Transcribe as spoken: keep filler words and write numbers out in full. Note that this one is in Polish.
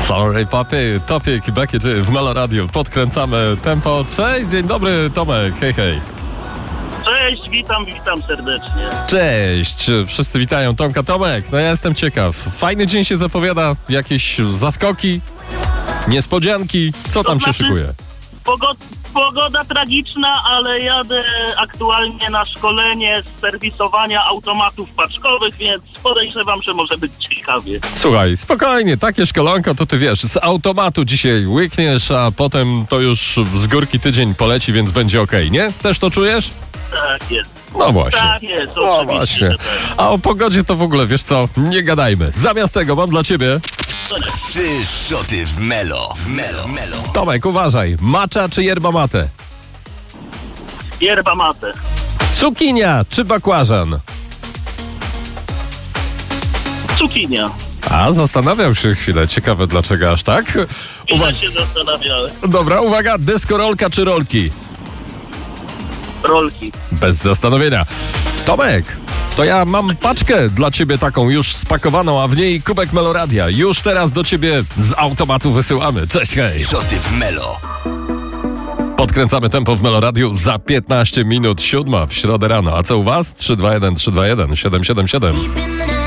Sorry, papy, Topik i Becky G w Melo Radio. Podkręcamy tempo. Cześć, dzień dobry, Tomek, hej, hej. Cześć, witam, witam serdecznie. Cześć, wszyscy witają Tomka. Tomek, no ja jestem ciekaw. Fajny dzień się zapowiada, jakieś zaskoki, niespodzianki, co tam To się znaczy- szykuje? Pogod- pogoda tragiczna, ale jadę aktualnie na szkolenie z serwisowania automatów paczkowych, więc podejrzewam, że może być ciekawie. Słuchaj, spokojnie, takie szkolonko to ty wiesz, z automatu dzisiaj łykniesz, a potem to już z górki tydzień poleci, więc będzie okej, nie? Też to czujesz? Tak jest. No właśnie. Tak jest, No oczywiście, właśnie. że tak. A o pogodzie to w ogóle, wiesz co, nie gadajmy. Zamiast tego mam dla ciebie... Trzy szoty w Melo. W Melo. Melo. Tomek, uważaj, macza czy yerba mate? Yerba mate. Cukinia czy bakłażan? Cukinia. A, zastanawiam się chwilę, ciekawe dlaczego aż tak. Ile Uwaga, się zastanawiałem. dobra, uwaga, deskorolka czy rolki? Rolki. Bez zastanowienia. Tomek, to ja mam paczkę dla ciebie taką już spakowaną, a w niej kubek Meloradia. Już teraz do ciebie z automatu wysyłamy. Cześć, hej. Szoty w Melo. Podkręcamy tempo w Meloradiu za piętnaście minut siódma w środę rano. A co u was? trzy dwa jeden trzy dwa jeden siedem siedem siedem. Deep in the night.